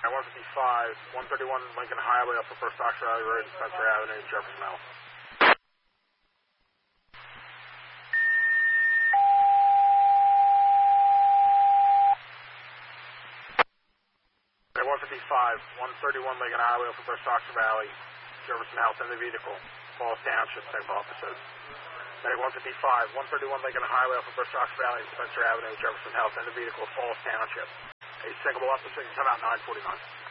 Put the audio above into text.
155, 131 Lincoln Highway off of First Oxford Valley Road, Spencer Avenue, Jefferson Hills. 155, 131 Lincoln Highway off of First Oxford Valley, Jefferson House in the vehicle, Falls Township, same officers. Medic 155, 131 Lincoln Highway off of First Oxford Valley, Spencer Avenue, Jefferson House in the vehicle, Falls Township. A single officer, you come out 949.